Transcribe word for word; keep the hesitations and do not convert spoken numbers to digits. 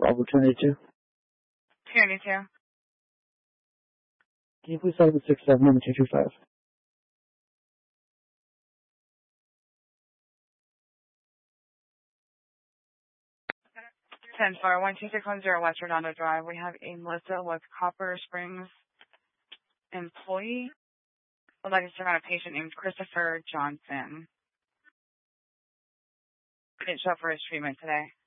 Bravo two ninety-two. two ninety-two. Can you please start with six seven two two five? ten four one two six one zero West Redondo Drive. We have a Melissa with Copper Springs employee. Would like to check on a patient named Christopher Johnson. Didn't show up for his treatment today.